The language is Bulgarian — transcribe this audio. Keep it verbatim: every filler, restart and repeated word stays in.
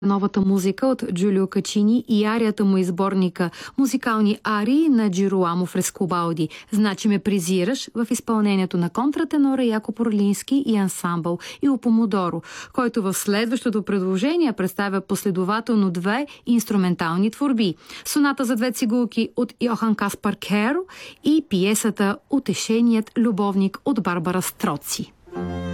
Новата музика от Джулио Качини и арията му изборника музикални арии на Джироламо Фрескобалди. Значи ме презираш в изпълнението на контратенора Якоб Орлински и ансамбъл Ио Помодоро, който в следващото предложение представя последователно две инструментални творби. Соната за две цигулки от Йохан Каспар Керо и пиесата Утешеният любовник от Барбара Строци.